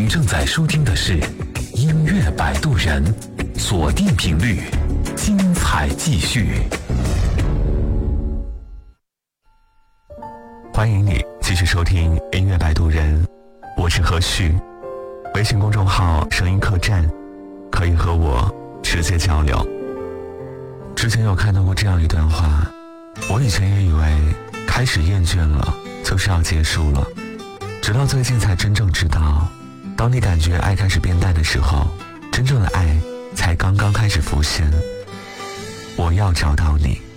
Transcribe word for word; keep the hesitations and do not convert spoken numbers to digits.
您正在收听的是音乐摆渡人，锁定频率，精彩继续。 欢迎你继续收听音乐摆渡人，我是何旭。微信公众号声音客栈可以和我直接交流。之前有看到过这样一段话，我以前也以为开始厌倦了就是要结束了，直到最近才真正知道，当你感觉爱开始变淡的时候，真正的爱才刚刚开始浮现。我要找到你。